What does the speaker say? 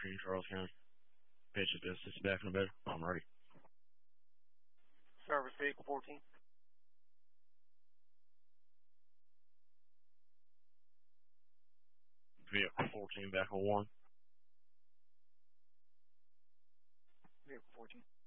14, Charles County. Patient distance back in the bed. I'm ready. Service vehicle 14. Vehicle 14 back on 1. Vehicle 14.